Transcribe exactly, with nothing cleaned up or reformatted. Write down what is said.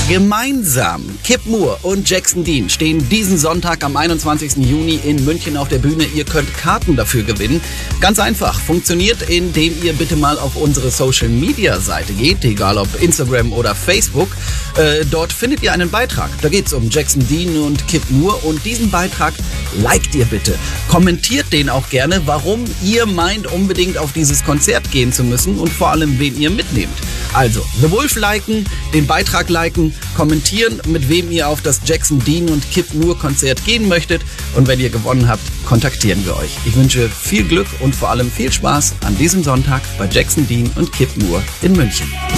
Gemeinsam, Kip Moore und Jackson Dean stehen diesen Sonntag am einundzwanzigsten Juni in München auf der Bühne. Ihr könnt Karten dafür gewinnen. Ganz einfach, funktioniert, indem ihr bitte mal auf unsere Social-Media-Seite geht, egal ob Instagram oder Facebook. Äh, dort findet ihr einen Beitrag. Da geht es um Jackson Dean und Kip Moore und diesen Beitrag liked ihr bitte. Kommentiert den auch gerne, warum ihr meint, unbedingt auf dieses Konzert gehen zu müssen und vor allem, wen ihr mitnehmt. Also, The Wolf liken, den Beitrag liken, kommentieren, mit wem ihr auf das Jackson Dean und Kip Moore Konzert gehen möchtet. Und wenn ihr gewonnen habt, kontaktieren wir euch. Ich wünsche viel Glück und vor allem viel Spaß an diesem Sonntag bei Jackson Dean und Kip Moore in München.